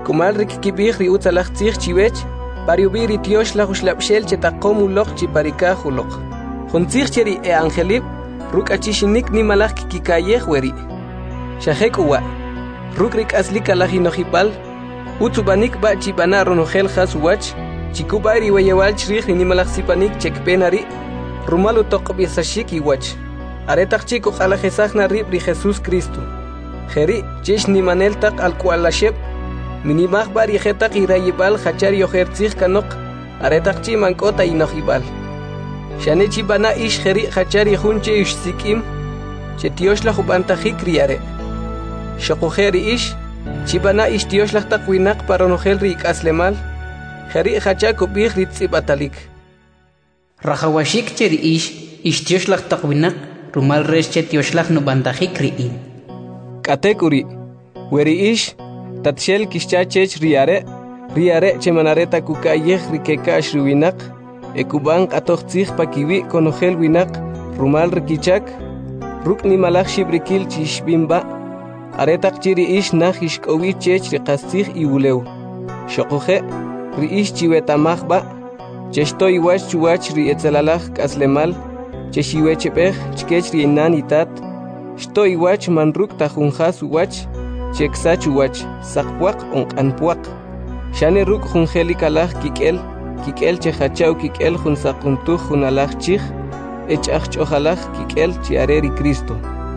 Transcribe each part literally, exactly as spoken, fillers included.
Kumal rikikibih ri utzalach tzich chiwech, pariubi ri tiosh la huslapshel chetakomu loch chiparika hulok. Juntzich cheri e angelib, ruk achishinik ni malach kikikayeh weri. Shahek uwa, ruk rik aslika la hinojipal, utsubanik ba chipana ronogel hasuwach, chikubari weyewal chrich ni malach sipanik chekpenari, rumalu tokobisashik iwach. Aretak chico ala jesachna ribri Jesús Cristo. Jeri, chish ni maneltak al kualashep, minimach bari jetak irayibal hachar yohertzich kanok, aretak chi mankota inojibal. Shane chibana ish jeri hachar yehunche ish sikim, chetiosh la jubantajik riare. Shokujeri ish, chibana ish tiosh la takwinak paronogel rik aslemal, jeri hachar kubih ritzibatalik. Rajawashik cheri ish, ish tiosh la takwinak, rumal resche tiosh la nubantajik riin. Katekuri, weri ish, tatshel kishchachech riare, riare chemanareta kukayeh rikeka ashruwinak, ekuban atochtzich pakiwi konogel winak, rumal rikichak, ruk ni malach shibrikil chishbimba, aretak chiri ish nach ishkowi chech rikastich iwuleu. Shokoje, ri ish chiwetamachba, cheshto iwach chuwach ri etzelalach kaslemal, cheshiwechepech chkech ri inanitat, shto iwach manruk tajunjas uwach, cheksach uwach, sakpuak onkanpuak. Shane ruk junjelikalach kikel, kikel chehachau kikel junsakuntuj junalach chich, echach chojalach kikel chiareri Cristo.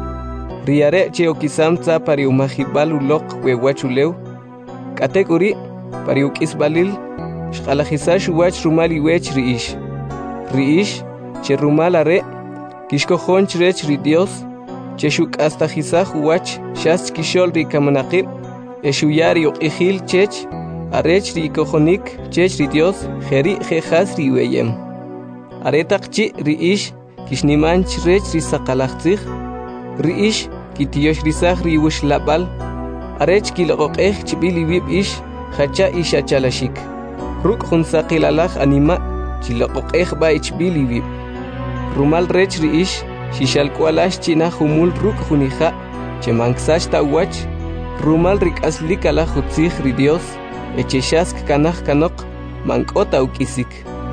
Riare cheokisam tza pariumajibal ulok wewachuleu, katekuri pariukisbalil, shalajisash uwach rumal iwech riish. Riish, che rumal are, kishkojon chrech ri Dios, cheshuk hasta jisaj uwach, shas kishol ri kamanakib, eshuyari okijil chech, arech ri kojonik, chech ri Dios, jeri jejas ri weyem. Aretak chi ri ish, kishniman chrech ri sakalachtzich, ri ish, kitiosh risaj ri wush labal, arech kilogokej chibili wib ish, hacha ish achalashik. Ruk junsakilalach anima, chilogokej ba ichbili wib. Rumal rech ri ish, shishalkualash china humul ruk junija, chemanksash tawach, rumal rik aslik ala jutzich ri Dios, echeshask kanaj kanok, mankota ukisik.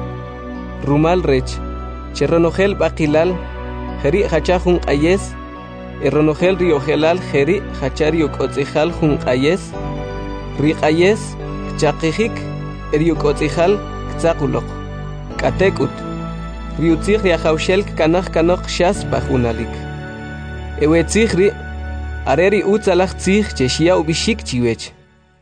Rumal rech, cheronogel bakilal, jeri hachajun ayes, eronogel riogelal jeri hachari okotzijal jun ayes, rik ayes, kchakijik, eriokotzijal, kzakulok, katekut. Riutzich riajaushel kanaj kanok shas bajunalik. Ewetzich ri, areri utzalach tzich cheshia ubishik chiwech.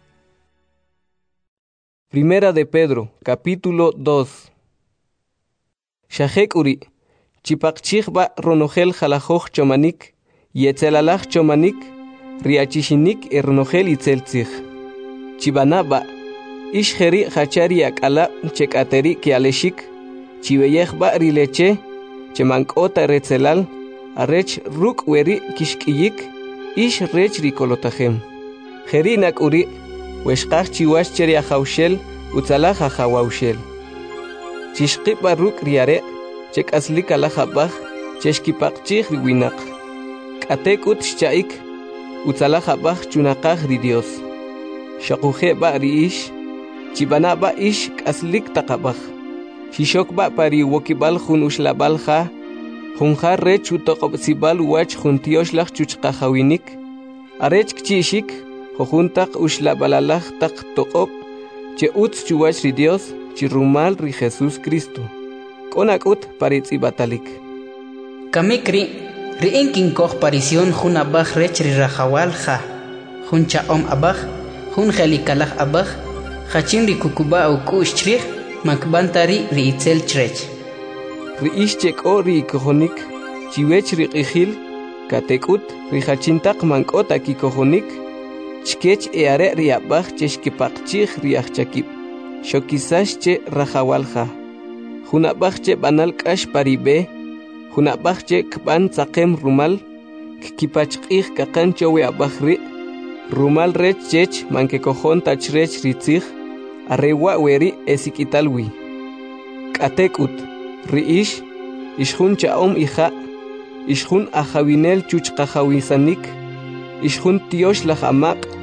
Primera de Pedro, capítulo dos. Shahek uri, chipakchich ba ronogel jalajoj chomanik, yetzelalach chomanik, riachishinik eronogel itzeltzich. Chibana ba, ish jeri hachari akala chekateri kialeshik, chiveyej ba rileche, chemankota retzelal, arech ruk weri kishkiyik, ish rech rikolotajem. Jerinak uri, weshkach chiwash cheri ajaushel, utzalaj ajawaushel. Chishkip ba ruk riare, chek aslik alajabaj, cheshkipakchich riwinak. Katekut shchaik, utzalaj abaj chunakaj ri Dios. Shakuje ba ri ish, chibana ba ish kaslik takabaj. Shishok ba pari wokibal jun ushlabal ja, jun ja rech utokobsibal wach jun tioshlach chuchkajawinik, arech kchishik, jojuntak ushlabalalaj tak tokob, che utz chuwach ri Dios, chirumal ri Jesús Cristo. Konakut paritzibatalik. Kamikri, ri inkin koch parisión jun abaj rech ri rajawal ja, jun chaom abaj, jun jelikalaj abaj, jachin ri kukuba ukush chrich, makbantari ri itzel chrech. Ri ishchek o ri kojonik, chiwech ri qijil, katekut ri hachintak mankota ki kojonik, chkech eare ri abaj cheshkipakchich ri achchakib, shokisash che rajawalja. Junabaj che banal kash paribe, junabaj che kban tzakem rumal, kipachqij kakan chowe abaj ri, rumal rech chech manke kojon tachrech ri tzich, arrewa weri esikitalwi. Katekut, ri ish, ishjun chaom ija, ishjun ajawinel chuchkajawisanik, ishjun tiosh lajamak,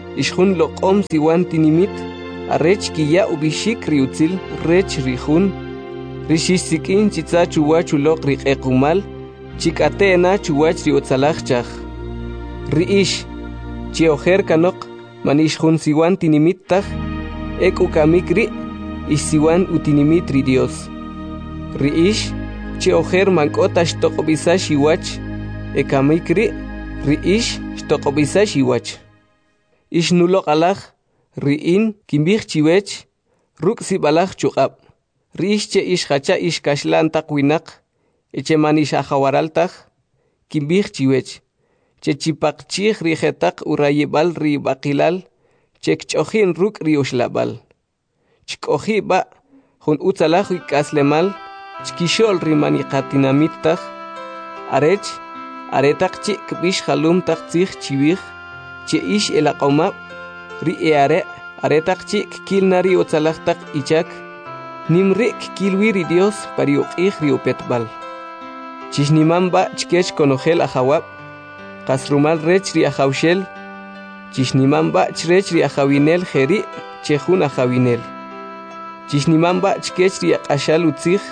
ishjun loqom siwan tinimit arech kiya ubishik riutzil rech rihun rishisikin chitza chuwachu loq riqequmal chikatena chuwach riutzalachchaj riish chiojer kanok manishjun siwan tinimittaj ek ukamikri isiwan utinimitri Dios riish chiojer mankota shtoqbisa shiwach ekamikri riish shtoqbisa shiwach ishnuloq alaj riin kimbij chiwech ruk sibalaj chuqab riish che ish hacha ish kashlan taqwinaq eche manish ajawaraltaj kimbij chiwech che chipaqchij rijetaq urayebal ri baqilal chek chojin ruk riushlabal chkoji ba jun utzalaj ikaslemal chkishol rimani qatinamittaq arech aretaq chi kbish halum taq tzij chiwij che ish elaqomab ri eare aretaq chi kilnari utzalaj taq ichak nimri kilwiri Dios pariuqij riupetbal chishnimamba chkech konojel ajawab qasrumal rech ri ajawshel chishnimamba chrech ri ajawinel jeri chejun ajawinel chishnimamba chkech ri aqashal utzij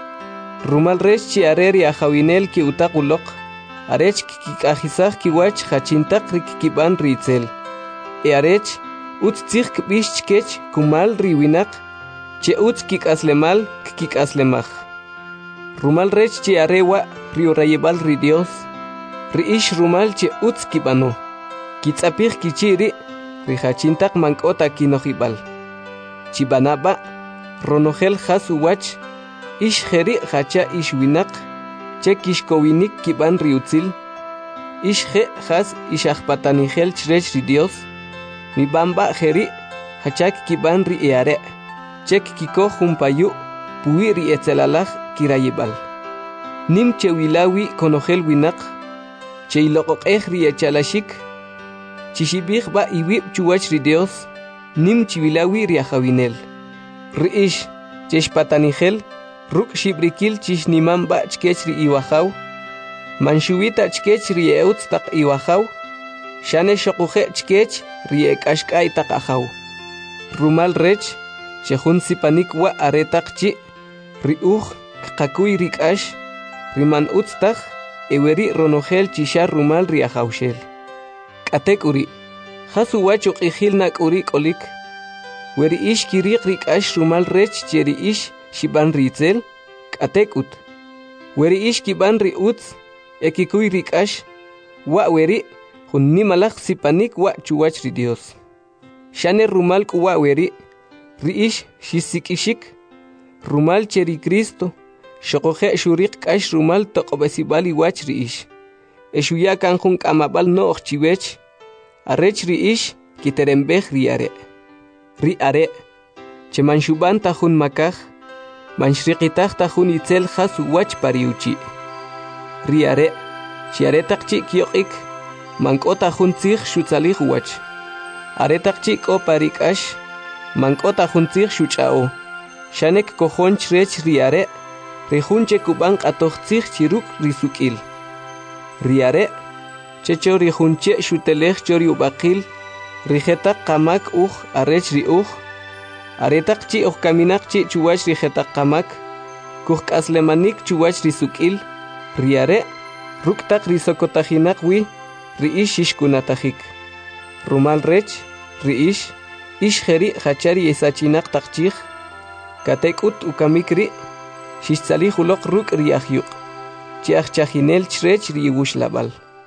rumal rech chi areri ajawinel ki utaquloq arech kikajisaj kiwach jachintaq rikiban ritzel e arech utz tzij kbish chkech kumal riwinaq che utz kikaslemal kikaslemaj rumal rech chi arewa riurayebal ri Dios riish rumal che utz kibano kitzapij kichiri rijachintaq mankota kinojibal chibanaba ronojel jasuwach ish jeri hacha ish winaq che kishkowinik kiban riutzil ish je jas ish ajpatanijel chrech ri Dios mi bamba jeri hachak kiban ri eare chek kiko jumpayu puwi ri etzelalaj kirayibal nim che wilawi konojel winaq che iloqoqej ri echalashik chishibij ba iwib chuwach ri Dios nim chiwilawi ri ajawinel riish cheshpatanijel ruk shibrikil chishniman ba chkech ri iwajaw manshuwita chkech ri eutz taq iwajaw shane shoquje chkech ri ekashk'ay taq ajaw rumal rech chejun sipanik wa aretaq chi ri uj qakuy rik'ash riman utz taq eweri ronojel chisha rumal ri ajawshel k'atek uri jasuwach uq'ijil nak'uri k'olik weri ish kiriq rik'ash rumal rech che ri ish shiban ritzel k'atek ut weri ish kiban ri utz ekikuy rik'ash wa weri jun nimalaj sipanik wa chuwach ri Dios shane rumal k'uwa weri ri ish shisik'ishik rumal che ri Cristo shoqoje shuriq k'ash rumal toq'besibal iwach ri ish eshuya kan jun k'amabal no'j chiwech arech ri ish kiterembej ri are ri are che manshuban tajun makaj manshriqitaj tajun itzel jasuwach pariuchi ri are chi aretaq chi kyoq'ik mank'o tajun tzij xutzalij wach aretaq chi k'o parik'ash mank'o tajun tzij xuch'a'o shanek kojon chrech ri are ri jun che kub'an q'atoj tzij chiruk' ri suk'il ri are checho ri jun che xutelej cho ri ub'aqil rijetaq qamak uj arech ri uj aretaq chi uj kaminaq chi chuwach rijetaq qamak kuj k'aslemanik chuwach ri suk'il ri are ruktaq ri sokotajinaq wi ri ish ishkunatajik rumal rech ri ish ish jeri hachari esachinaq taq chij katek'ut ukamik ri xixtzalij uloq ruk' ri ajyuq chi ajchajinel chrech ri iwuxlab'al.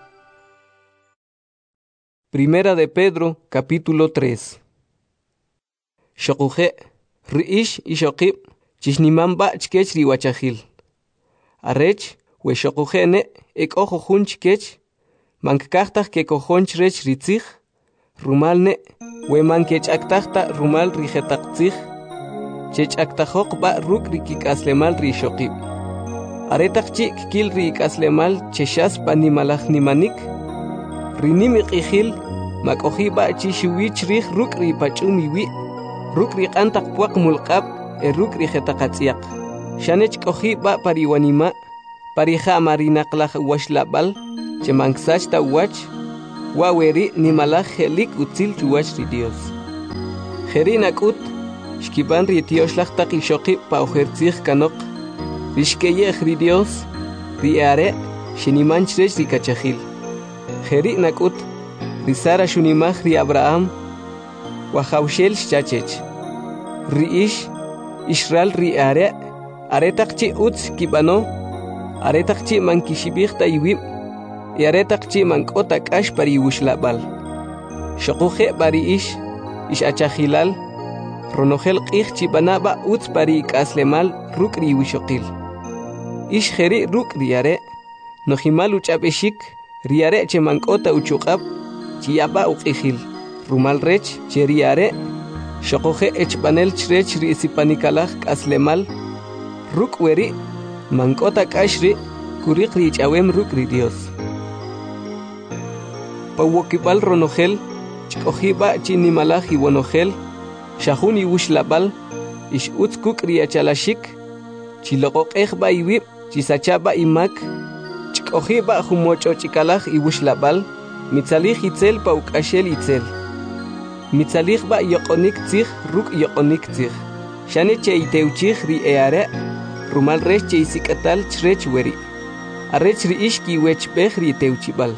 Primera de Pedro, capítulo tres. Shokuje, riish ishokib, chishnimamba chkech riwachajil. Arech, we shokujene, ek ojo jun chkech, mankaktaj ke kojon chrech ritzij, rumalne, we mankech aktajta rumal rijetaktzij, chech aktajok ba ruk rikik aslemal rishokib. Aretak chik kil rik aslemal cheshas panimalaj nimanik, rinimik ijil, makoji ba chishuwich rih ruk ri pachumiwi, ruk ri qantak puak mulqab, e ruk ri jetakatsiak. Shanech koji ba pariwanima, parija marinaqlaj washlabal, chemangsach ta wach, waweri nimalaj helik utzil chuwach ri Dios. Jeri nakut, shkiban ri tioshlag taqi shoqi pa ujertzig kanok, rishkeyej ri Dios, ri are, shinimanchrej ri kachajil. Jeri nakut, ri Sara shunimaj ri Abraham, wajawshel shchachech. Ri ish, Israel ri are, aretaqchi utz kibano, aretaqchi mankishibig ta iwib, y aretaqchi mankota kash pari wushlabal. Shokuje bari ish, ish achajilal, ronogel qih chibanaba utz pari kaslemal ruk ri wishokil. Ish jeri ruk ri are, nojimal uchabeshik, ri are che mankota uchukab, chiyaba uqihil, rumal rech, che ri are, shokuje echpanel chrech ri sipanikalaj kaslemal, ruk weri, mankota kashri, kurik ri chawem ruk ri Dios. Pawokibal ronogel, chkojiba chinimalaj iwonogel, shahuni wushlabal, ish utskuk ri achalashik, chilokok ejba iwib, chisachaba imak, chkojiba humocho chikalaj iwushlabal, mitzalij itzel paukashel itzel. Mitzalij ba yokonik tzig, ruk yokonik tzig. Shane che iteuchig ri eare, rumal rech che isikatal chrech weri. Arech ri ishki wech bech ri teuchibal.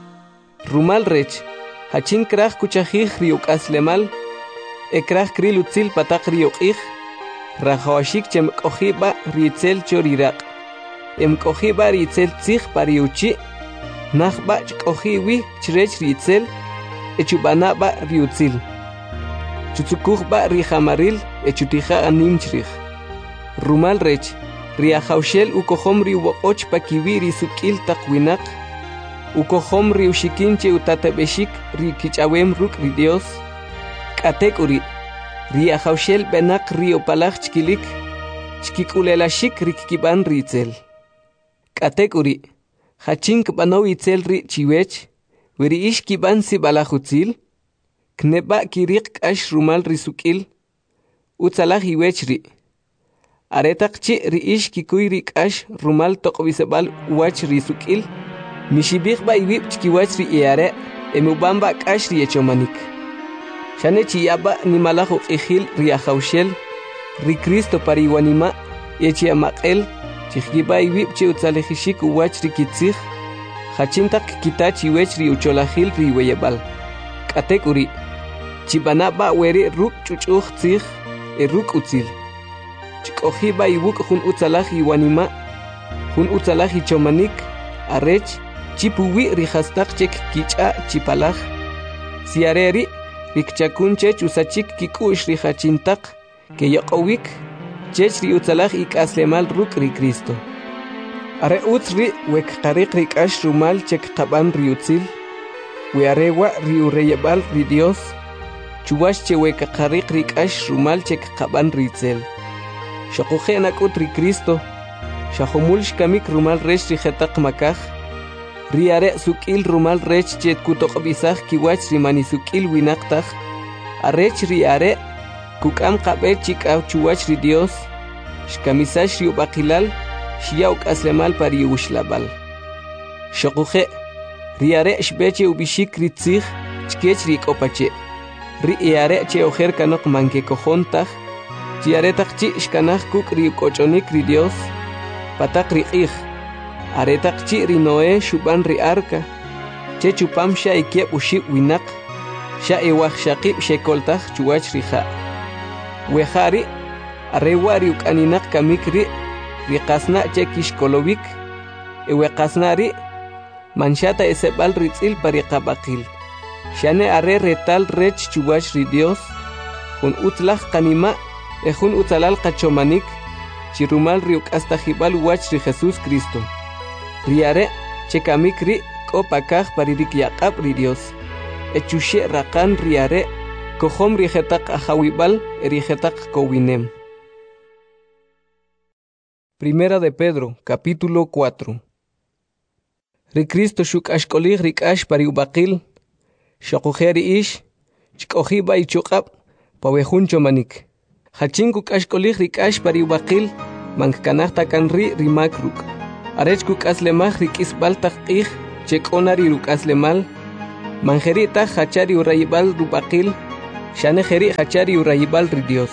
Rumal rech, hachin krach kuchajig ri ukaslemal, ekrach kri lutzil patak ri ukig, rajawashik chem kojiba ri itzel chorirak. Em kojiba ri itzel tzig pari uchi, nachba chkojiwi chrech ri itzel, echubana ba ri utzil. Chutsukuj ba ri jamaril, echutija anim chrij. Rumal rech, ri ajawshel ukohom ri uoch pakiwi ri sukil takwinak, ukohom ri ushikinche utatabeshik ri kichawem ruk ri Dios, katekuri, ri ajawshel benak ri opalaj chkilik, chkikulelashik ri kikiban ri itzel. Katekuri, hachink bano itzel ri chiwech, weri ish kiban si balajutzil, kneba kirik kash rumal ri sukil, utzalaj iwech ri. Aretaqchi ri ish kikuy ri kash rumal toqbisebal wach ri sukil, mishibig ba iwib chkiwach ri iare, emubamba kash ri echomanik. Shane chiyaba nimalaj uqihil ri ajawshel, ri Cristo pariwanima, echiamaqel, chihgiba iwib che utzalejishik uwach ri kitzig, hachintak kitach iwech ri ucholajil ri weyebal. Katekuri, chibanaba weri ruk chuchuj tzig, e ruk utzil. Chikojiba iwuk hun utzalaj iwanima, hun utzalaj ichomanik, arech, chipuwi rihastak chek kicha chipalaj. Siareri, rikchakunchech usachik kikush rihachintak, ke yokowik, chech ri utzalaj ikaslemal ruk ri Cristo. Are utzri wek karik ri kash rumal chek kaban ri utzil, we arewa ri ureyebal ri Dios, chuwash che wek karik ri kash rumal chek kaban ri itzel. Shokuje nakut ri Cristo, shahomul shkamik rumal rech ri jetak makaj, ri are sukil rumal rech chet kutok bisaj kiwach ri mani sukil winaktaj, arech ri are, kukam kabe chikaw chuwach ri Dios, shkamisash ri ubakilal, shiyauk aslemal pari wushlabal. Shokuje, ri are shbeche ubishik ri tzig, chkech ri kopache, ri are che ojer kanok manke kojontaj, Chiaretaqchi ishkanaj kuk ri kochonik ri Dios, patak ri qij, aretaqchi ri Noé shuban ri arka, che chupam sha ikiep ushib winak, sha ewaj shaqib shekoltaj chuwach ri ja. Wejari, arewa ri ukaninak kamik ri, ri qasna che kishkolovik, ewe qasna ri, manshata esebal ri tzil pari qabaqil. Shane are retal rech chuwach ri Dios, hun utlaj kanima, Ejun utzalal kachomanik, chirumal riuk hasta jibal wach ri Jesús Cristo. Riare, chekamik ri, kopakaj paririk yaqab ri Dios. Echushe rakan riare, kohom ri jetak ajawibal, ri jetak kowinem. Primera de Pedro, capítulo cuatro. Ri Cristo shuk ashkolig rikash pariubakil, shokujeri ish, chkojiba y chukab, pawejun chomanik. Hachinku kashkolig rikash pariubakil, mankanahta kanri rimakruk. Arechku kaslemaj rikisbaltak ij, chekona riruk aslemal, manjerita hachari urayibal rubaqil shane jeri hachari urayibal ri Dios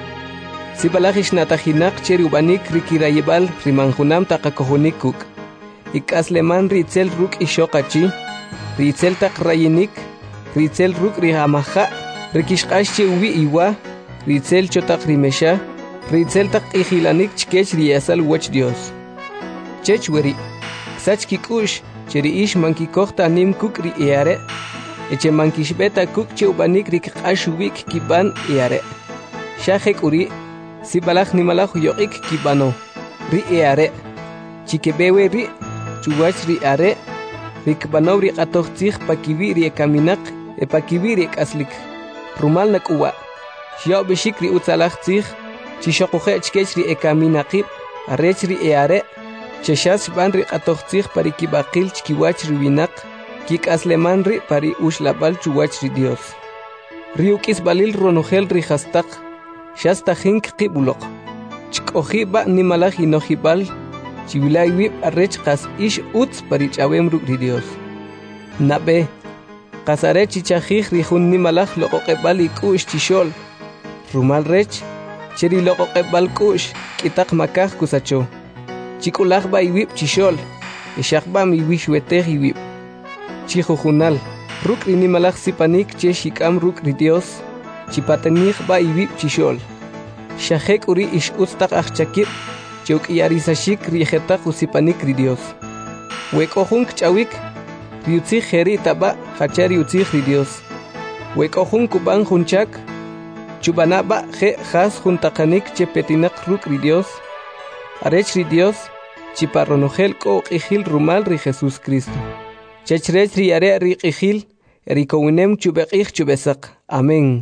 sibalajish natajinak cheri ubanik rikirayibal rimanjunam taqakojunikuk ikasleman ritzel ruk ishoqachi ritzel taq rayinik ritzel ruk rihamaja rikishqashchi uwi iwa ritzel chotaq rimesha ritzel taq ijilanik chkech riyasal wach Dios chech weri sach kikush cheri ish mankikojta nim kuk ri iare eche mankishbeta kuk che ubanik rikqashubik kiban iare shajek uri sibalaj nimalaj yoqik kibano ri iare chikebewe ri chuwach ri are rikbano ri qatoqtzij pakibi ri kaminak e pakibi ri kaslik rumal nakuwa shio bishik ri utzalaj tzij chishoquje chkech ri ekaminaqib arech ri iare cheshas ban ri qatoqtzij parikibaqil chkiwach ri winaq kikasleman ri pari ushlabal chuwach ri Dios ri ukis balil ronojel ri hastaq shasta jink qibuloq chk'oji ba nimalaj inojibal chivilay wib arrech qas ish utz pari ch'awem ruk' ri Dios nabe qasare chichajij ri jun nimalaj loqoqebal ik'u'x chixol rumal rech cheri loqoqebal k'u'x k'itaq makaj kusacho chik'ulaj ba iwib chixol ixaq ba miwix wetej iwib chijujunal ruk' ri nimalaj sipanik che xik'am ruk' ri Dios chipatenij ba iwib chixol xajek uri ix utz taq ajchakib chewk'iyarisashik rijetaq usipanik ri Dios wek'ojun kch'awik riutzij jeri taba hacha riutzij ri Dios wek'ojun kuban junchak chubana ba je jas juntaqanik chepetinaq ruk' ri Dios arech ri Dios chiparronojel k'o q'ijil rumal ri Jesús Cristo chechrech ri are ri q'ijil rikowinem chubeq'ij chubesaq amén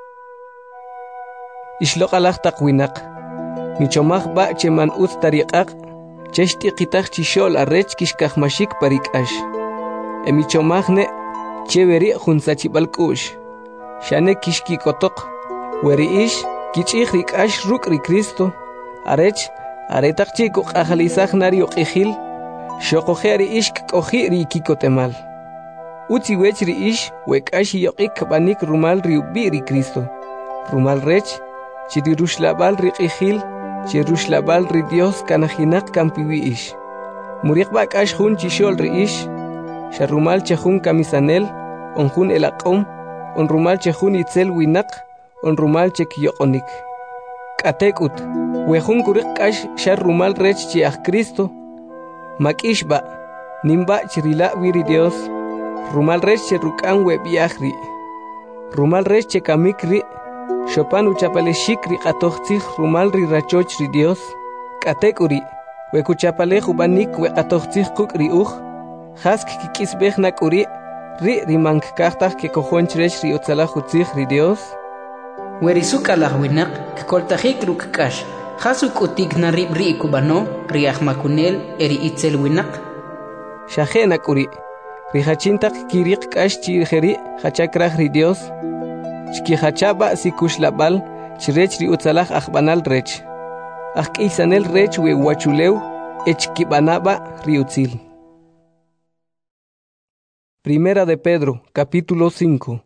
ixloq'alaj taq winaq michomaj ba cheman utz tariqaq chext'iqitaj chixol arrech kixkajmaxik parik'ax emichomajne cheveri junsachib'al k'u'x xane kixkikotoq weri ix kich'ij rik'ax ruk' ri Cristo arech aretaq chi kuq'ajalisaj na ri uq'ijil xoqoje ri ix kk'oji ri kikotemal utzi wech ri ix wek'ax yoq'ik kb'anik rumal ri ub'i ri Cristo rumal rech chiri ruxlabal ri q'ijil chi ruxlabal ri Dios kanajinaq kampiwi ix muriq ba k'ax jun chixol ri ix xarumal che jun kamisanel on jun elaq'om on rumal che jun itzel winaq on rumal che kiyoq'onik k'atek'ut we jun kuriq k'ax xarumal rech chi aj Cristo mak'ix ba nimba chirila wi ri Dios rumal rech che ruk'an we b'iaj ri rumal rech che kamik ri Chopan uchapaleshik ri qatoqtzij rumal ri rachoch ri Dios k'atek uri we kuchapalej ubanik we qatoqtzij quk' ri uj jask kik'isbej nak uri ri rimankajtaj ke kojonch rech ri utzalaj utzij ri Dios werisuq alaj winaq kkoltajik ruk' k'ax jas uk'utik na rib ri kubano ri ajmakunel eri itzel winaq xaje nak uri ri jachintaq kiriq k'ax chi jeri jachakraj ri Dios chkihachaba sikuxlabal chirech ri utzalaj ajbanal rech ajk'isanel rech we wachulew echkibanaba ri utzil. Primera de Pedro, capítulo cinco.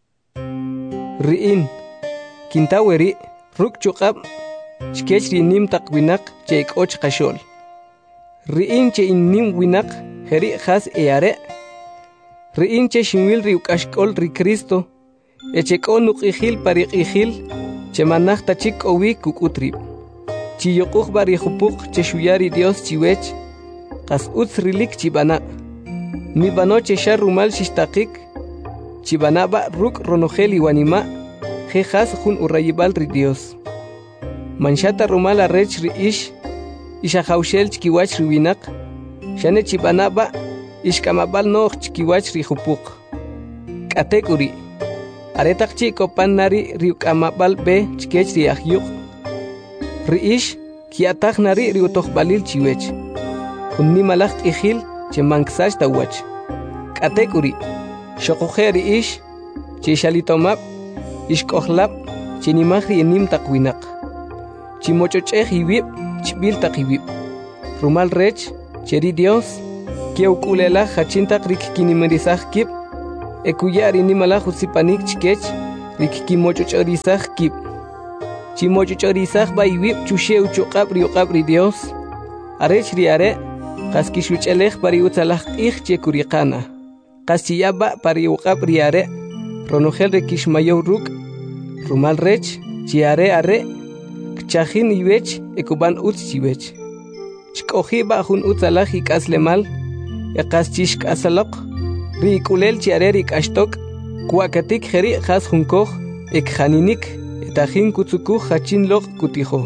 Ri'in kintaweri ruk chuqab chkech ri nim taq winaq che ik'och qashol ri'in che innim winaq jeri jas eare ri'in che xinwil ri uk'axk'ol ri Cristo echek'o nuq'ijil pariq'ijil che manaj tachik k'owi kuk'utrib chiyoquj bari jupuq che xuyari Dios chiwech qas utz rilik chibana mi bano che xa rumal xixtaqik chibana ba ruk' ronojel iwanima je jas jun urayibal ri Dios manxata rumal arrech ri ix ixajawxel chkiwach ri winaq xane chibana ba ixk'amab'al no'j chkiwach ri jupuq k'atek uri aretaq chi kopan nari ri uk'amab'al be chkech ri ajyuq ri ix ki'ataj nari ri utojb'alil chiwech jun nimalaj q'ijil che manksax tawach k'atek uri xoqoje ri ix che xalitomab' ixk'ojlab' che nimaj ri inim taq winaq chimoch'och'ej iwib' chb'il taq iwib' rumal rech che ri Dios kiewk'ulelaj jachintaq rik kinimerisaj kib' ekuyari nimala husipanik chkech rikikimochochorisaj kip chimochochorisaj baiwip chusheu chuqab riuqabri Dios arech riare qaskishuchelej pari utsalaj q'ij chekuriqana qasiyaba pari uqab riare ronojel rekishmayow ruk rumal rech chiare are kchajin iwech ekuban utz chiwech chk'ojiba jun utsalaj ik'aslemal eqaschix k'asaloq rikulel chiare rik'axtok kuakatik jeri jas junkoj ekjaninik etajin kutsukuj jachin loq kutijo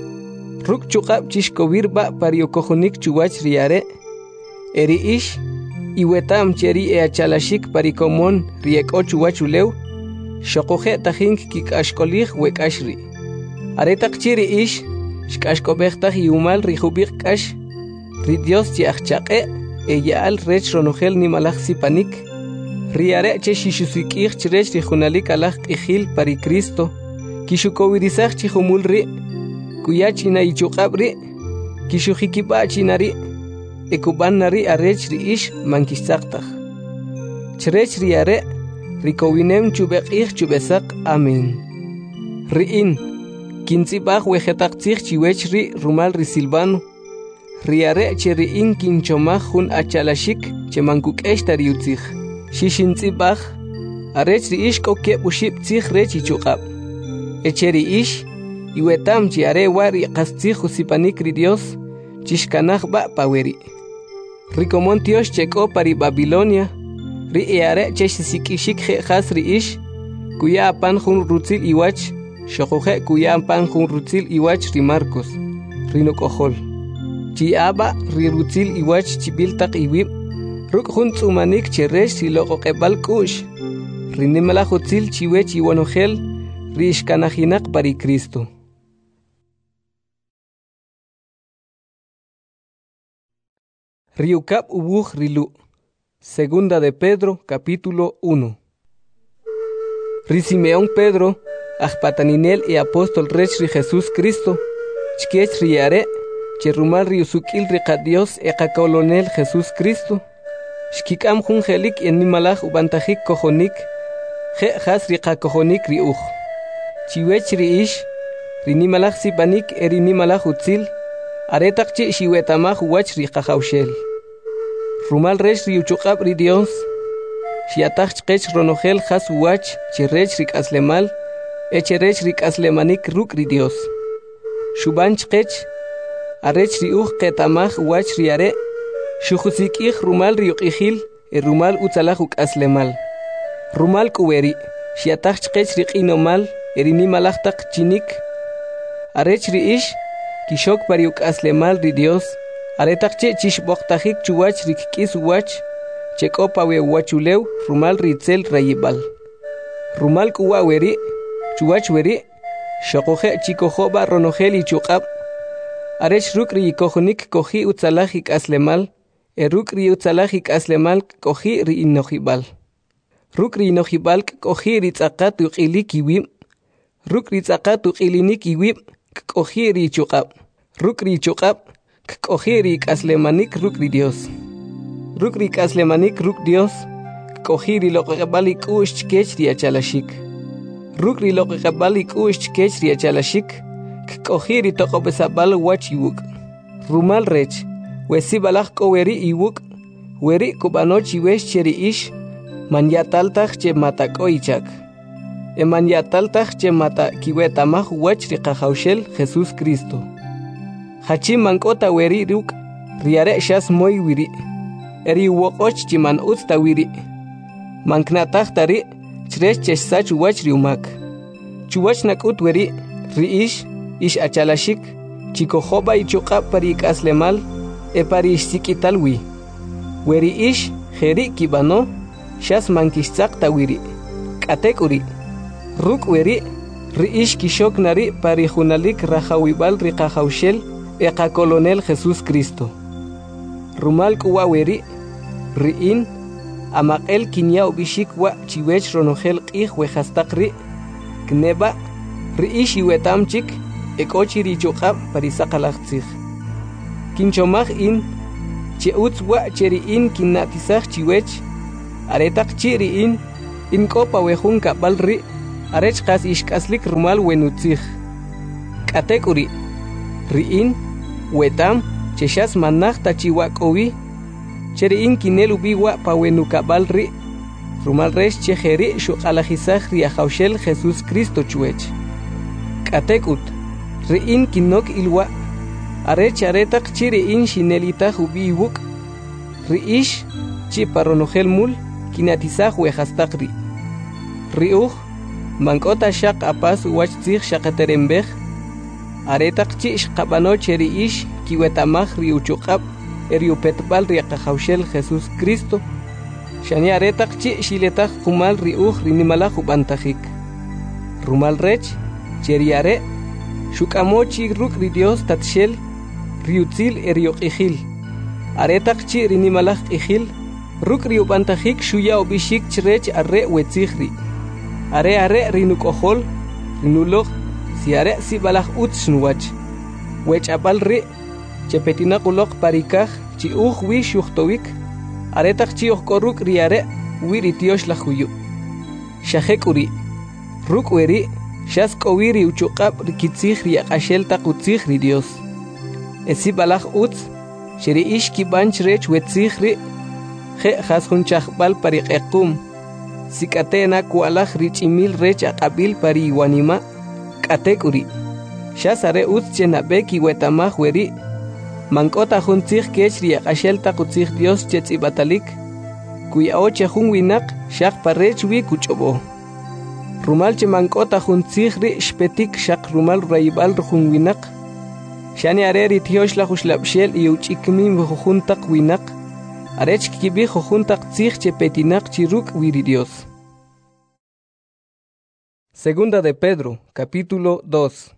ruk chuqab chixkowirba pariokojonik chuwach riare eri ish iwetam cheri eachalashik parikomon rieko chuwach ulew xoqoje tajin kik'axkolij wek'axri aretaq chiri ish xk'axk'ob'ejtaj iumal rijubiq k'ax ri Dios chi ajchaq'e eyaal rech ronojel nimalaj sipanik riare che xixusik'ij chirech rijunalik alaj q'ijil pari Cristo kixukowirisaj chijumul ri kuya china ichuqab ri kixujikiba china ri ekuban nari arech ri ish mankixtzaqtaj chirech riare rikowinem chubeq'ij chubesaq amen ri'in kintzibaj wejetaqtzij chiwech ri rumal ri Silvano riare che ri'in kinchomaj jun achalashik che mankuk'ex tariutzij xixintzibaj arech ri ish k'o keb' uxib' tzij rech ichuqab eche ri ish iwetam chi are wa riqastzij usipanik ri Dios chixkanaj ba paweri rikomon tiox chek'o pari Babilonia ri eare che xisik'ixik je'jas ri ish kuya apan jun rutzil iwach xoqoje kuya apan jun rutzil iwach ri Marcos ri nok'ojol chi aba ri rutzil iwach chib'il taq iwib' ruk' jun tz'umanik che rech ri loq'oq'eb'al k'u'x ri nimalaj utzil chiwech iwonojel ri ixkanajinaq pari Cristo. Riukab ubuj rilu. Segunda de Pedro, capítulo uno. Ri Simeón Pedro, ajpataninel y apóstol rech ri Jesús Cristo, chkech riare, cherumal ri usukil ri Dios e kolonel Jesús Cristo, shkikam jun jelik en nimalaj ubantajik kojonik, je jas ri kojonik ri uj. Chiwech ri ish, ri nimalaj sipanik eri nimalaj utzil, aretak chi shiwetamaj wach ri qajawshel. Rumal rech ri uchuqab ri Dios, shiataj chqech ronojel jas wach chi rech ri k'aslemal, eche rech ri k'aslemanik ruk ri Dios. Shuban chqech, arech ri uj qetamaj wach ri are, shujusik'ij rumal ri uq'ijil e rumal utzalaj uk'aslemal. Rumal kuweri, shiataj chqech ri q'inomal eri nimalaj taq chinik, arech ri ish, kishok pari uk'aslemal ri Dios, aretaq che chixb'oqtajik chuwach ri kk'is wach, chek'o pawe wachulew rumal ri itzel rayib'al. Rumal kuwa weri, chuwach weri, xoqoje chikojoba ronojel ichuqab, arech ruk ri ikojonik koji utzalaj ik'aslemal, e ruk ri utzalaj ik'aslemal koji ri inojib'al. Ruk ri inojib'al koji ri tz'aqat uq'ilik iwib', ruk ri tz'aqat uq'ilinik iwib' k'oji ri ichuqab, ruk ri ichuqab k'oji ri ik'aslemanik ruk ri Dios. Ruk ri ik'aslemanik ruk Dios, k'oji ri loq'oq'eb'al ik'u'x chkech ri achalashik. Ruk ri loq'oq'eb'al ik'u'x chkech ri achalashik, k'oji ri toq'ob'esab'al wach iwuk'. Rumal rech, wesib'alaj k'o weri iwuk', weri kub'anol chiwex che ri ix, manyataltaj che mata k'o ichak. Emanyataltaj che mata kiwetamaj wach ri qajawshel Jesús Cristo. Hachi mank'ota weri ruk, riare xas moy wiri, eri woq'och chi man utz ta wiri. Manknataj tari, chrech chexsach wach ri umak. Chuwach nak'ut weri, ri ish, ish achalashik, chikojoba ichuqab pari ik'aslemal, e pari ixsik'ital wi. Weri ish, jeri kibano, xas mankixtzaq ta wiri. K'atek uri. Ruk weri, ri ish kishok nari pari junalik rajawibal ri qajawshel eqa kolonel Jesús Cristo. Rumal kuwa weri, ri in, amaqel kinyaw bishik wa chiwech ronojel q'ij wejastaq ri, kneba, ri ish iwetam chik, ek'ochi ri chuqab pari saqalaj tzij. Kinchomaj in, che utz wa che ri in kinnatisaj chiwech, aretak chiri in in kopa wehun kabal ri arech qas ishkaslik rumal wenutzig katek uri ri in wetam cheshas manach tachiwak owi cheri in kinel ubiwa pa wenu kabal ri rumal resh chejeri shuqalajisaj ri ajawshel Jesus Cristo chuech katek ut ri in kinok ilwa arech aretak chiri in shinelita ubi wuk ri ish chi paronojel mul kinatizaj wejastaqri riuj mankota shaq apas wach tzig shaqaterembej aretaq chi shqabano cheri ish kiwetamaj riuchuqab eriupetbal riaqajawshel Jesus Cristo shani aretaq chi shiletaj qumal riuj rinimalaj ubantajik rumal rech cheri are shuk'amo chi ruk' ri Dios tatshel riutzil erioq'ijil aretaq chi rinimalaj q'ijil ruk' riubantajik shuya ubishik chrech arre wetzijri are are rinuk'ojol rinuloj si are sibalaj utz shnuwach wech'abal ri chepetinaq uloq parikaj chi uj wi xujtowik aretaq chi ojk'o ruk' ri are wi ri tiox laj juyu xajek uri ruk' weri xas k'owi ri uchuq'ab rikitzij ri aq'axel taq utzij ri Dios esibalaj utz xeri ix kib'an chrech wetzij ri je jas junchajb'al pariq'equm sik'atena ku'alaj ri ch'imil rech aq'abil pari iwanima k'atek uri xas are utz chenab'e kiwetamaj weri mank'ota jun tzij kech ri aq'axel taq utzij Dios chetz'ib'atalik kuya'o che jun winaq xaq parech wi kuch'ob'o rumal che mank'ota jun tzij ri xpetik xaq rumal rayb'al jun winaq xani are ri tiox laj uxlab'xel y uch'ikmim jujun taq winaq arech kib'ij jujun taq tzij chepetinaq chi ruk' wi ri Dios. Segunda de Pedro, capítulo dos.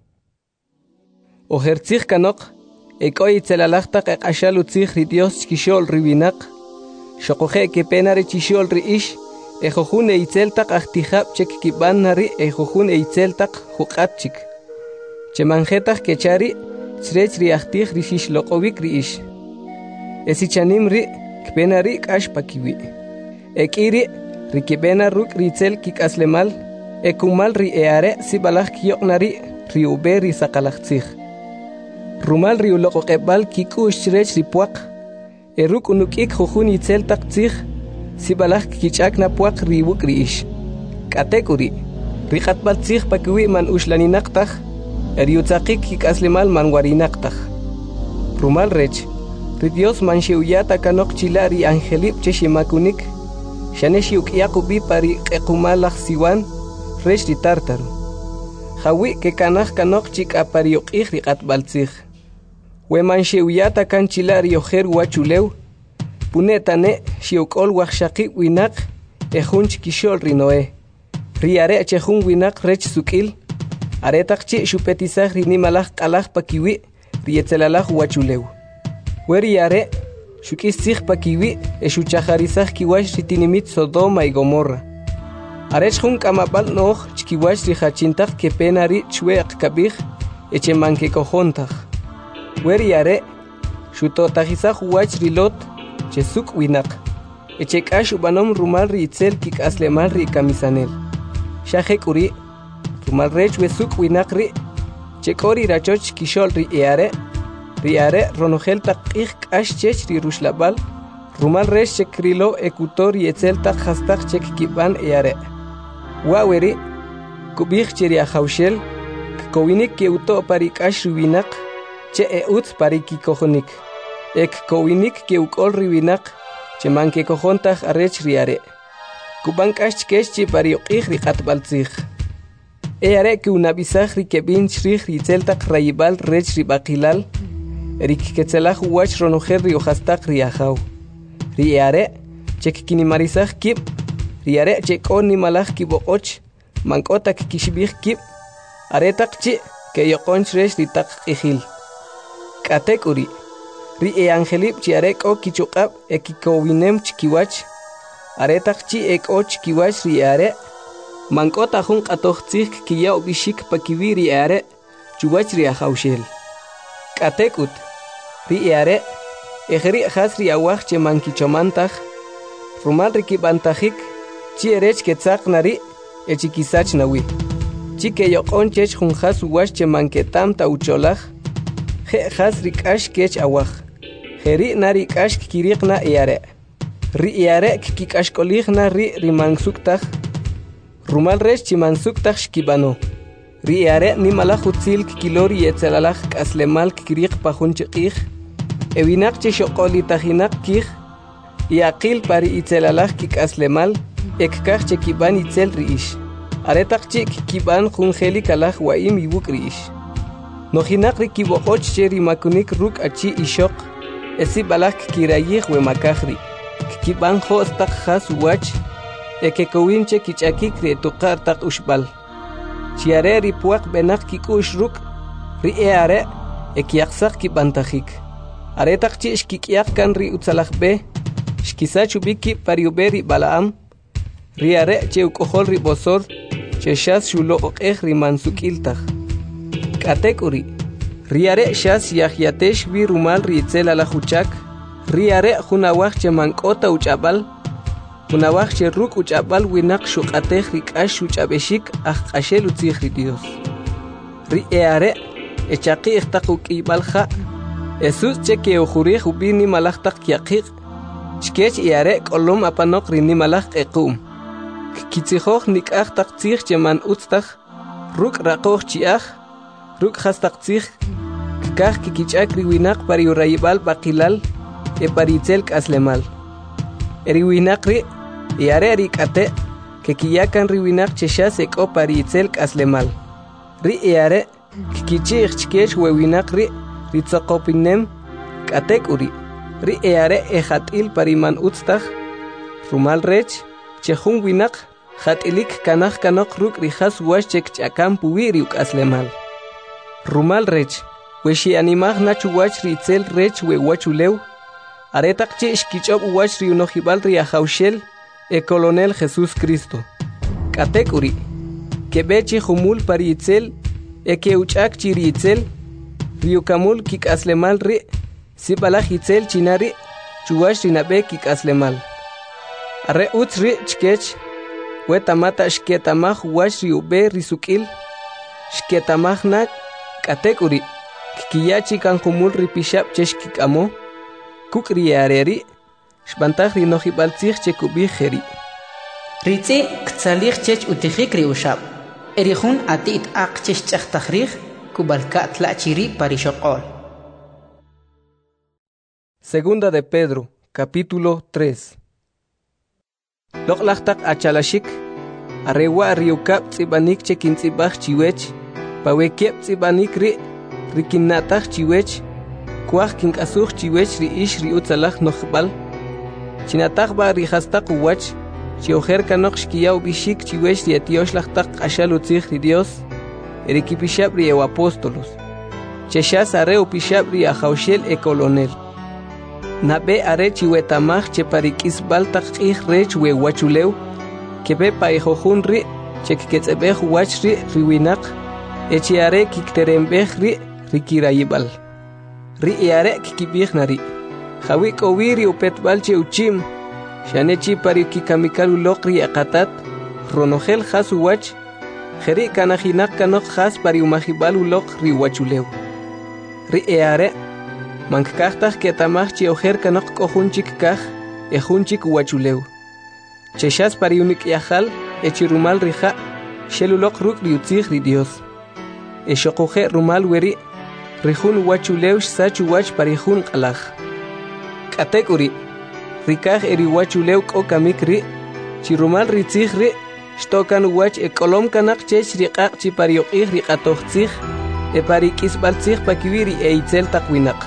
Ojertzij kanok, ek'oy itzelalaj taq eq'axal utzij ri Dios chkixol ri winaq xoqoje kepena ri chixol ri ix ejojun eitzel taq ajtijab chek kib'an nari ejojun eitzel taq juq'atchik chemanjetaj kechari chrech ri ajtij ri xixloq'owik ri ix esichanim ri kpena ri k'ax pakiwi ek'i ri ri kib'ena ruk' ri itzel kik'aslemal ekumal ri eare sibalaj kiyoq'nari ri ube ri saqalajtzij rumal ri uloq'oq'eb'al kik'u'x chrech ri puaq eruk' unuk'ik jujun itzel taq tzij sibalaj kich'akna puaq ri wuk' ri ix k'atek uri ri q'atb'al tzij pakiwi man uxlaninaq taj eriutzaqik kik'aslemal man warinaq taj rumal rech ri Dios man xeuyata kanok chila ri angelib che ximakunik xane xiuk'yaq ubi pari q'equmal laj siwan rech ri tártaro jawi kekanaj kanok chik'apari uq'ij ri q'atb'al tzij we man xeuyata kan chila ri ojer wachulew punetane xiuk'ol wajxaqib winaq ejun chkixol ri Noé ri are che jun winaq rech suk'il aretaq chi xupetisaj ri nimalaj q'alaj pakiwi ri etzelalaj wachulew we ri are xuk'istzij pakiwi e xuchajarisaj kiwax ri tinimit Sodoma y Gomorra arech jun k'amab'al no'oj chkiwax ri jachintaq kepena ri chwe'q kab'ij eche man kekojontaj we ri are xutotajisaj uwach ri Lot che suk' winaq eche k'ax ub'anom rumal ri itzel kik'aslemal ri kamisanel xajek uri rumal rech we suk' winaq ri che k'o ri rachoch kixol ri eare ri are ronojel taq q'ij k'ax chech ri ruxlab'al rumal rech che krilo ekutor ri etzel taq jastaq chek kib'an eare wa weri kub'ij che ri ajawxel kkowinik keuto' pari k'ax ri winaq che e utz pari kikojonik ek kowinik keuk'ol ri winaq che man kekojontaj arech ri are kub'an k'ax chkech chi pari uq'ij ri q'atb'al tzij e are kiunab'isaj ri keb'in chrij ri itzel taq rayb'al rech ri b'aqilal ri kiketzelaj uwach ronojel ri ojastaq ri ajaw ri e are che kikinimarisaj kib' ri are che k'o nimalaj kib'oq'och man k'ota kikixb'ij kib' are taq chi keyoqon chrech ri taq q'ijil k'atek uri ri e angelib chi are k'o kichuq'ab e kikowinem chkiwach are taq chi e k'o chkiwach ri are man k'ota jun q'atoj tzij kiya ub'ixik pakiwi ri are chuwach ri ajawxel k'atek ut ri e are ejri' jas ri awaj che man kichomantaj Rumal rikibantajik, chi erech ketzak nari, echikisach nawi. Chi ke yoqon chech junjas uwash che manketam ta ucholaj, je jas rikash kech awaj. Jeri na rikash kirik na iare. Ri iare kikash kolij na ri rimansuktaj. Rumal rech chimansuktaj shkibano. Ri iare ni malajutzil kilori etzelalaj kaslemal kirik pajunchikij. Ewinak che shoqoli tajinak kij. Iaqil pari itzelalaj kikaslemal, ekkaj che kiban itzel riish. Aretak chik kiban jungeli kalaj waim ibuk riish. Nojinak rikiboqoch che rimakunik ruk achi ishok. Esi balak kirayih we makajri. Kiban ho stak has wach. Eke kowinche kichakik re tukar tak ushbal. Chiare ripuak benak kikush ruk. Ri eare ekiaksak kibantajik. Aretak chish kikiak kan ri utsalak be. Shkisachu biki pariuberi balaam. Riare che ukohol ri bosor. Che shas shulo okeh ri mansukiltaj. Katek uri. Riare shas yahiatesh vi rumal ritzel ala huchak. Riare hunawach che mankota uchabal. Hunawach che ruk uchabal winak shukatej rikash uchabeshik achashel utzih ri Dios. Riare echaki ikhtakuk ibalja. Esus che ke ujurih ubini malachtak yakik. Chkech iare kolom apanok rini malach ekum. Kitzihoch nikach tak tzich che man utztach. Ruk rakoch chiach. Ruk hastak tzich. Kach kikichak riwinak pari urayibal bakilal. E paritzel kaslemal. Eriwinak ri. Iare rikate. Kekiyakan riwinak cheshas eko paritzel kaslemal. Ri iare. Kikichich chkech wewinak ri. Ritzakopinem. Katek uri. Ri eare e hatil pariman utztaj. Rumal rech, chehun winak, hatilik kanach kanok ruk rijas wash chek chakam puwiri uk aslemal. Rumal rech, weshi animag nachu wach ritzel rech we wachulew. Aretak che shkichop wach riunojibal riahaushel, e colonel Jesús Cristo. Katek uri, kebechi humul paritzel, e keuchak chiritzel, riukamul kik aslemal ri. Si balaj itzel chinari, chuwash rinabe kik aslemal. Arre utz ri chkech, wetamata shketamaj wash riube risukil, shketamaj nak, katek uri, kikiyachi kan humul ripishap chesh kikamo, kuk riareri, shbantaj rinojibal tzich chekubi jeri. Ritzi ktzalij chech utijik ri ushab, erihun atit ak chesh chachtajrij, kubalka tlachiri parishokol. Segunda de Pedro, capítulo tres. Loklachtak achalashik, arewa riukap tsibanik chekin tsibach chiwech, pawekep tsibanik ri, rikinatach chiwech, kuach kinkasuch chiwech ri ish ri utzalach nochbal, chinatach ba rihastak uwach, chioher kanok shkiyau bishik chiwech ri etioshlachtak ashal utzich ri Dios, erikipishab ri ew apóstolos, cheshas are upishab ri ahaushel e colonel. Nabe are chiwetamaj che parikis baltak ij rech we wachulew, kebe paijojun ri, chekketzebej wach ri riwinak, echiare kikterembej ri rikirayibal. Ri iare kikibij nari, jawik owiri upetbal che uchim, shanechi parikikamikal ulok ri akatat, ronogel jas uwach, jeri kanajinak kanok jas pariumajibal ulok ri wachulew. Ri iare, mankajtaj ketamaj chi ojer kanok kohunchik kaj, ejunchik wachulew. Cheshas pariunik yajal, echirumal rija, shelulok ruk riutzij ri Dios. Eshokoje rumal weri, rijun wachulew sachu wach parijun kalaj. Katek uri, rikaj eri wachulew kokamik ri, chirumal ritzij ri, shtokan wach ekolom kanak chech riqaq chi pariokij riqatochtzij, e parikisbaltzij pakiwiri e itzel takwinak.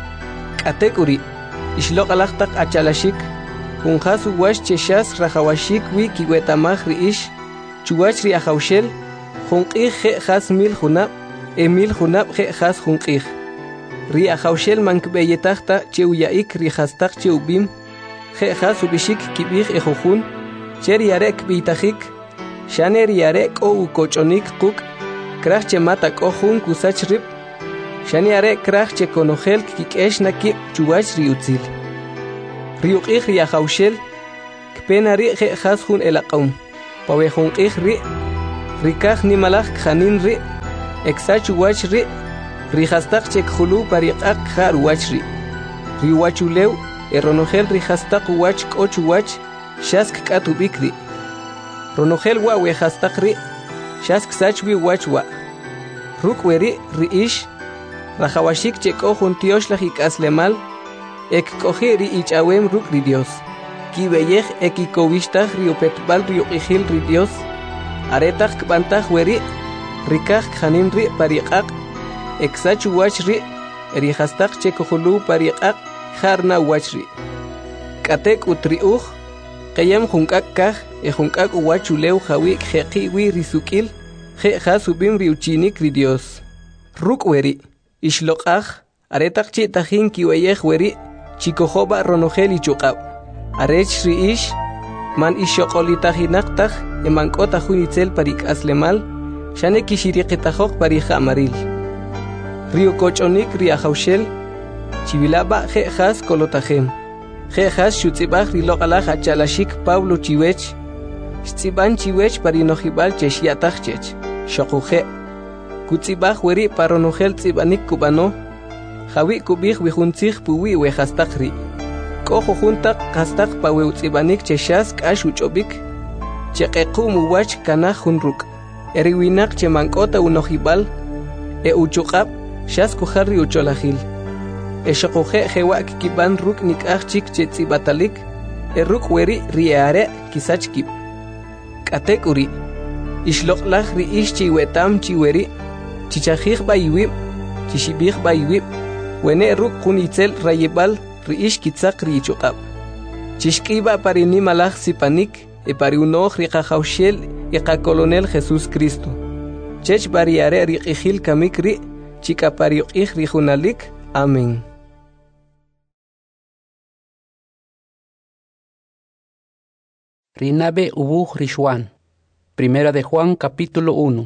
Katek uri, ishlok alachtak achalashik, kunjas uwash cheshas rajawashik wi kiwetamaj ri ish, chuwach ri ahaushel, junqij je jas mil junab, e mil junab je jas junqij. Ri ahaushel mankbeyetajta che uyaik ri jastak che ubim, je jas ubishik kibij e jojun, che riarek bitajik, shane riarek o ukochonik kuk, krach che mata kohun kusach rib, shaniare krach che konogel kikesh nakip chuwach riutzil. Riuqij riahaushel, pena ri je khas hun elaqum pawe hun qih ri rikah ni malak khanin ri exach wach ri ri khastaq chek khulu pariqaq khar wach ri ri wachulew eronogel ri khastaq wach qoch wach shask qatu bikri ronogel wa we khastaq ri shask sach wi wach wa ruk weri ri ish rajawashik cheko hun tiosh la hikaslemal ek kohi ri ichawem ruk ri Dios ki beyej ekikowistaj ri opetbal ri oqihil ri Dios aretaj kbantaj weri rikaj khanin ri pariqaq eksach wach ri ri khastaq cheko khulu pariqaq kharna wach ri katek utriuj qayam junkak kaj e junkak wachulew jawi khaqi wi risukil khe khasubim ri uchinik ri Dios ruk weri ishloqaj aretaj chi tajin ki weyej weri chikojoba ronogel ichuqab arech ri ish man ishoqolitajinaqtaj emankota junitzel parik aslemal shane kishiriqitajok parija amaril rio kochonik ri ajaushel chivilaba je khas kolotajem je khas shutzibaj ri loqalaj achalashik Pablo chiwech Stiban chiwech parinojibal cheshiatajchech shoquje kutzibaj weri paronogel tsibanik kubano jawi kubij wijuntzij puwi wejastajri kojo juntak kastak pawe utzibanik cheshas kash uchobik cheqequ muwach kanaj junruk eriwinak chemankota unojibal e uchuqab shas kujarri ucholajil e shoquje jewak kiban ruk nikaj chik chetsibatalik e ruk weri riare kisachkib katekuri ishloqlaj ri ish chiwetam chiweri chichajij bayiwib chishibij bayiwib wene ruk kunitzel rayibal ri ish kitzaq ri ichuqab chishkiba parini malaj sipanik e pari unoj ri qajawshel e qa colonel Jesús Cristo chech bariare ri qijil kamik ri chika pari qij ri junalik amén. Rinabe ubuj Rishwan. Primera de Juan capítulo uno.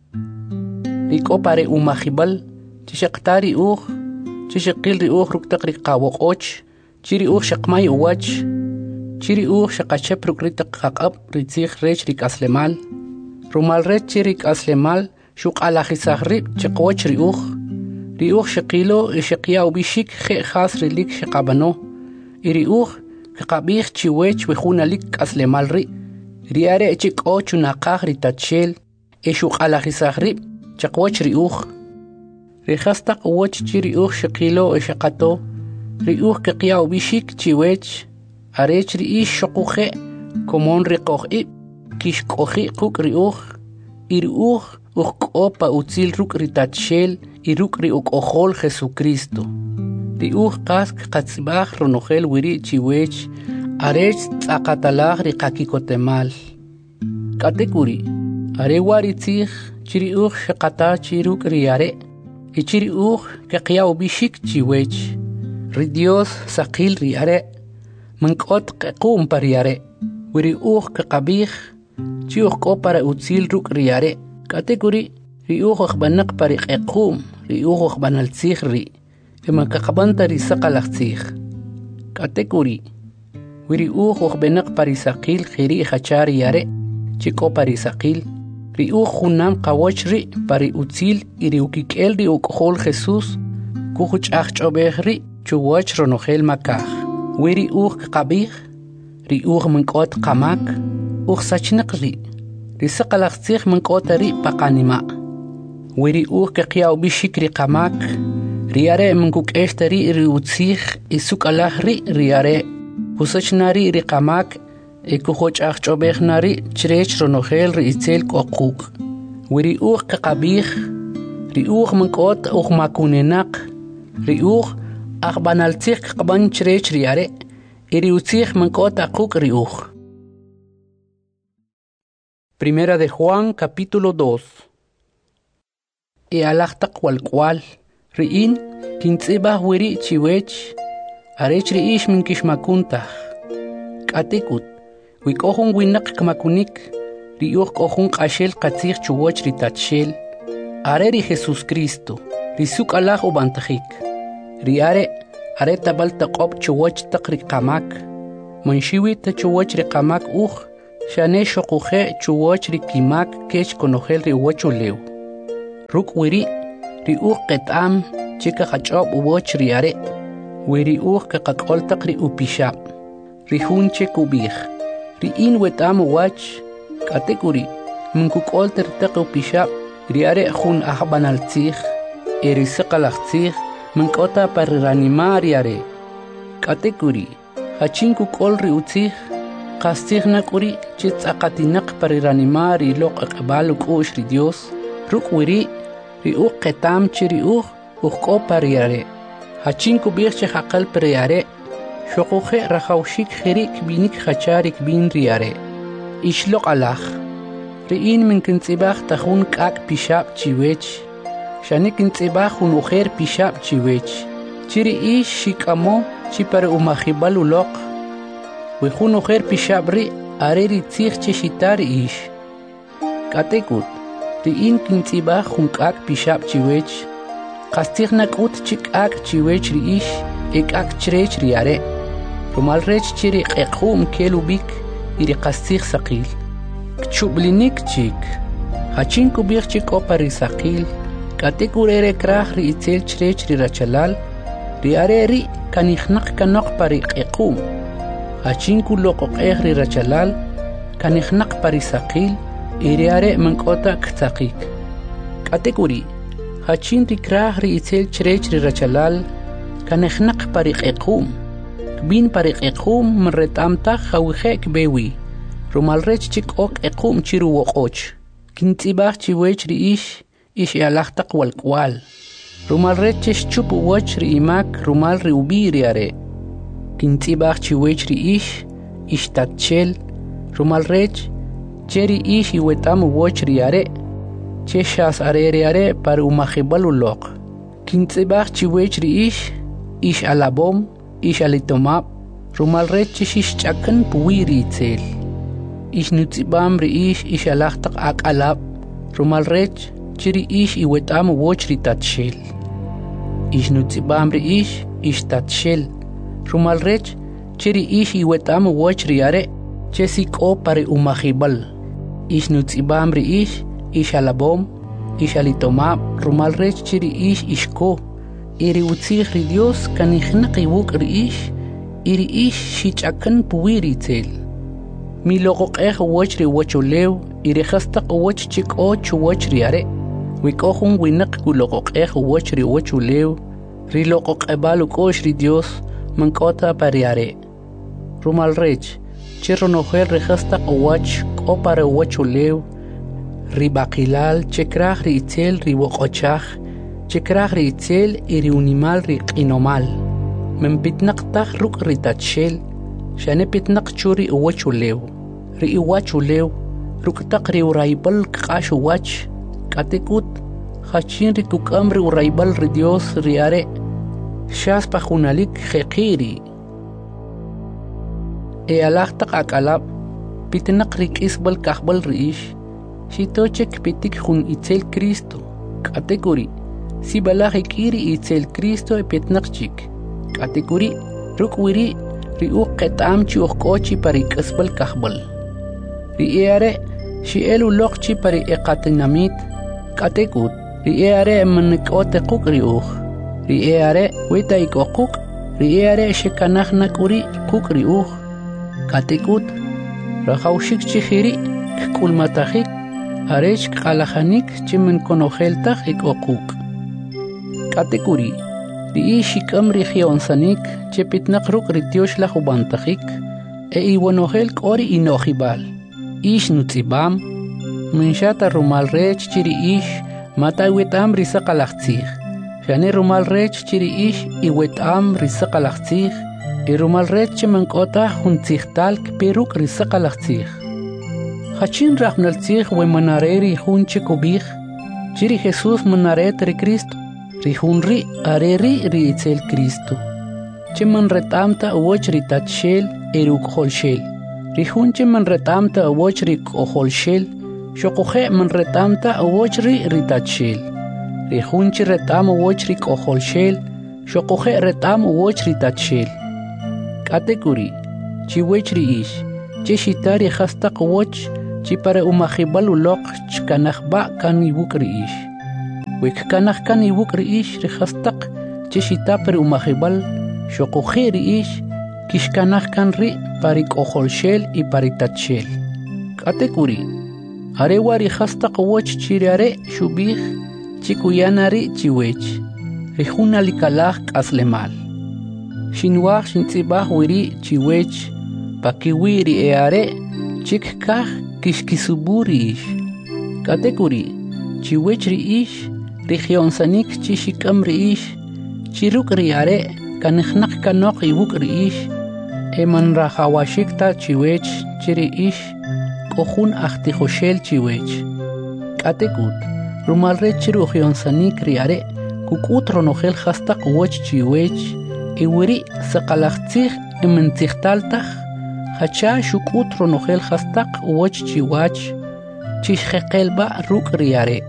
Riko pare umajibal chishaqtari uj chishaqil ri uj ruktaq ri qawoqoch chiri uj shaqmay uwach chiri uj shaqachep rukritaq qaqab ritzij rech ri kaslemal rumal rech chiri kaslemal shuqalajisaj ri chiqwoch ri uj ri uj shaqilo e shaqya ubishik je khas rilik shaqabano iri uj qaqabij chiwech wejunalik kaslemal ri riare chiqoch unaqaj ri tachel e shuqalajisaj ri chiqwoch ri uj Rejastaq uwach chiri uj shaqilo e shaqato ri uj qaqya ubishik chiwech arech ri ish shoquje komon ri qoqi kishqoji quk ri uj ir uj uj qopa utzil ruk ri tachel i ruk ri uqojol Jesucristo ri uj qas qatzbaj ronogel wiri chiwech arech tzaqatalaj ri qakikotemal katekuri are wari tzij chiri uj shaqata chiruk ri are Ichiri uj qaqya ubishik chiwech ri Dios saqil ri are mankot qaqum pari are wiri uj qaqabij chi uj qo para utzil ruk ri are katekuri ri uj qbanaq pari qaqum ri uj qbanaltzij ri ema qaqbanta ri saqalaqtzij katekuri wiri uj qbanaq pari saqil khiri khachari are chi qo pari saqil ri uj junam qawoch ri pari utzil iri ukikel ri uqojol Jesús kujuch ajch'obej ri chuwoch ronogel makaj wiri uj qabij ri uj mank'ot qamak uj sachniq ri ri saqalaqtzij mank'ot ri paqanima wiri uj qaqya ubishik ri qamak ri are mankuk'exta ri ri utzij isuk'alaj ri ri are kusachna ri ri qamak e kujoch ajch'obej nari chrech ronogel ri itzel qoquk wiri uj qaqabij ri uj mank'ot uj makunenaq ri uj ajbanaltzij qaqban chrech ri are iri utzij mank'ot aquk ri uj. Primera de Juan capítulo dos. E alaqtaq walqwal ri'in kintz'ibaj wiri chiwech arech ri ish minkixmakuntaj k'atikut wik'ojun winaq kmakunik ri uj k'ojun q'axel qatzij chuwoch ri tachel are ri Jesús Cristo ri suk'alaj ubantajik ri are are tabal taq'ob chuwoch taq ri qamak Manshiwi te chuwach ri qamak uj, shane shoquhe chuwach ri kimak kech konojel ri uwachulew. Ruk wiri, ri uj qetam chika qachob uwach ri are, wiri uj ka qaqoltaq ri upishab, ri hunche kubij, ri in wetam uwach, katekuri, minkukol tertaq upishab, ri are jun ahbanal tzij, eri siqalaq tzij, minkota parranimar ri are. Katekuri, hachinku kol ri utzij, qastij nakuri chitz aqatinak parranimar ri loq aqbal ukush ri Dios, ruk wiri, ri uq qetam chi ri uq, uqko pariare. Hachinku birche haqal pariare, shoquhe rajawshik khirik binik hacharik bin riare. Ishloq alach, riin min kintzibach tajun kak pishab chiwech, shanik kintzibach un ujer pishab chiwech, chiri ish shikamo chipare umahibal uloq, wejun ujer pishab ri areri tzich chishitar ish. Katekut, riin kintzibach un kak pishab chiwech, qastij nakut chik ak chiwech ri ish, ek ak chrech riare, rumal rech chiri qeqhum kelubik, iri qastij saqil. Kchublinik chik, hachinku bir chik opari saqil, katekur ere krah ri itzel chrech ri rachalal, ri are ri kanihnak kanok pari qequm, hachinku loqoq eh ri rachalal, kanihnak pari saqil, iri are mankota ktsaqik. Katekuri, hachin ri krah ri itzel chrech ri rachalal, kanihnak pari qequm, kbin pari qequm mretamta khawjek bewi. Rumal rech chik ok equm chiru woqoch. Kintzibach chiwech ri ish, ish yalahtaq walkwal. Rumal rech chish chup woch ri imak, rumal ri ubi ri are. Kintzibach chiwech ri ish, ish tatchel. Rumal rech, cheri ish iwetam woch ri are. Cheshas are ri are par umahibal uloq. Kintzibach chiwech ri ish, ish alabom, ish alitomab. Rumal rech chish chakan puwi ri itzel. Ish nutzibam ri ish ish alahtaq ak alab, rumal rech, chiri ish iwetam woch ri tatshel. Ish nutzibam ri ish ish tatshel, rumal rech, chiri ish iwetam woch ri are, chesik o pare umahibal. Ish nutzibam ri ish ish alabom, ish alitomab, rumal rech chiri ish ishko. Iri utzich ri Dios kanihnak iwuk ri ish, iri ish shichakan puwi ri tel. Mi loqoq eh woch ri wochulew, iri khastaq woch chik o chuwoch ri are. Wikohun winak ku loqoq eh woch ri wochulew, ri loqoq ebalu kosh ri Dios, mankota pariare. Rumal rech, chirro noher ri khastaq woch ko pare wochulew, ri bakilal chekrach ri itzel ri woqochach, chekrach ri itzel iri unimal ri qinomal. Men pitnaq taq ruk ri tatshel, shane pitnaq churi wochulew. Ri iwachulew, ruktaq ri uraibal kqash wach, katekut, hachin ri kukam ri uraibal ri Dios ri are, shas pajunalik jeqiri. E alahtaq akalab, pitnaq ri kisbal kahbal ri ish, shitochek pitik jun itzel Cristo, katekuri, si balaj ikiri itzel Cristo e pitnaq chik, katekuri, rukwiri, ri uq qetam chi uqkochi pari kisbal kahbal. Ri eare, shi elu loqchi pari eqatinamit, katekut, ri eare manikoote quk ri uq. Ri eare, wita ikokuk, ri eare shekanahnak uri quk ri uq. Katekut, rajawshik chihiri, kkulmatahik, arech kalahanik chimen konojeltah ikokuk. Katekuri, ri ishikam ri gionsanik, chepitnak ruk ri tiosh la jubantahik, e iwanogel kori inojibal. Ish nutzibam, minshata rumal rech chiri ish, mata iwetam risaqalachtzig. Shane rumal rech chiri ish, iwetam risaqalachtzig, i rumal rech chimankota juntzigtal kperuk risaqalachtzig. Hachin rajnaltzig we manareri junche kubig, chiri Jesus manaret ri Cristo, ri junri areri ri itzel Cristo. Chiman retamta uwoch ri tatshel eruk holshel. Rihunche man retamta awoch ri koholshel, shokohe man retamta awoch ri ritatshel. Rihunche retam awoch ri koholshel, shokohe retam awoch ri tatshel. Katekuri, chiwech riish, cheshitari hasta quwoch, chipare umahibal ulok, chkanahba kan iwuk riish. Wik kanah kan iwuk riish rihastak, cheshitapere umahibal, shokuji riish, kishkanah kan ri parik oholshel y paritachel. Katekuri, arewari hasta quwoch chiriare shubih, chikuyanari chiwech, rihuna likalach aslemal. Shinwach shintzibah wiri chiwech, pakiwiri eare, chikkah kishkisuburiish. Katekuri, chiwech riish, rigion sanik chishikam riish, chiruk riare, kanihnak kanok iwuk riish, eman rahawashikta chiwech chiriish, kohun achtijoshel chiwech. Katekut, rumalre chirugion sanik riare, kukut ronogel hastak woch chiwech, iwiri saqalachtzig ementzigtaltach, hacha shukut ronogel hastak woch chiwach, chishjekelba ruk riare.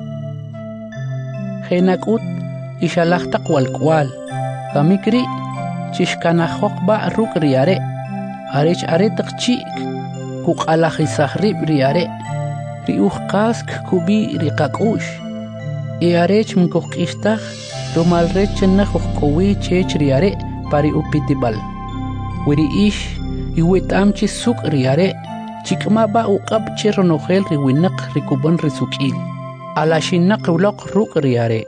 Henakut ishalachtak walkwal, kamikri chishkanahokba ruk riare, arech aretak chik, kuk alachisahrib riare, riuch kask kubi rikakush, iarech mkokistach, rumalrech nahokowi chech riare, pari upitibal. Wiri ish, iwetam chisuk riare, chikmaba uqab chironogel riwinak rikuban risukil. Alashinak ulok ruk riare.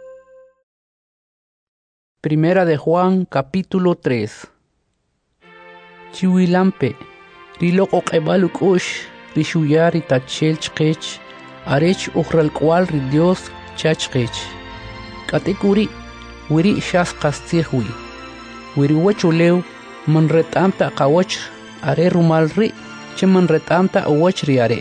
Primera de Juan, capítulo tres. Chiwilampe, rilok oqebaluk ush, rishuyari tachel chkech, arech ukhral kwal ri Dios chachkech. Katekuri, wiri shas kastihwi. Wiri wachulew, man retamta kawach, are rumalri, che man retamta awach riare.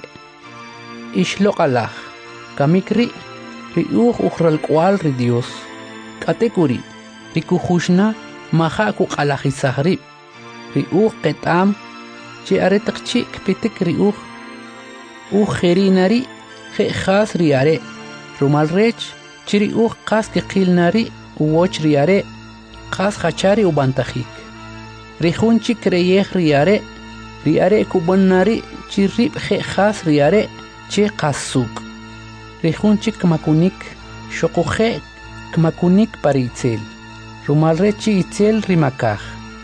Ishlok alach. Kamikri, riuch ukhral kwal ri Dios. Katekuri, rikujushna, maha kuk alachisahrib. Riuch ketam, che aretakchi kpitik riuch. Ujerinari, je khas riare. Rumalrech, chiriuch kas kikilnari, uwoch riare, kas hachari ubantajik. Rijunchi kreyech riare, riare kubannari, chirib je khas riare, che kasuk. Rijunchik kmakunik, shokuje kmakunik paritzel. Rumalrechi itzel rimakaj.